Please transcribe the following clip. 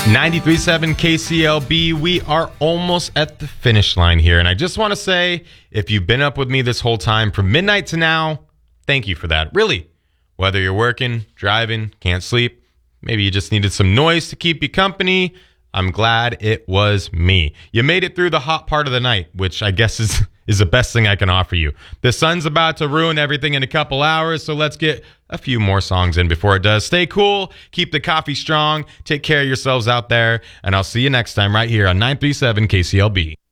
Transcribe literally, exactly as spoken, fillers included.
ninety-three point seven K C L B, we are almost at the finish line here. And I just want to say, if you've been up with me this whole time from midnight to now, thank you for that. Really, whether you're working, driving, can't sleep, maybe you just needed some noise to keep you company, I'm glad it was me. You made it through the hot part of the night, which I guess is, is the best thing I can offer you. The sun's about to ruin everything in a couple hours, so let's get a few more songs in before it does. Stay cool, keep the coffee strong, take care of yourselves out there, and I'll see you next time right here on nine three seven K C L B.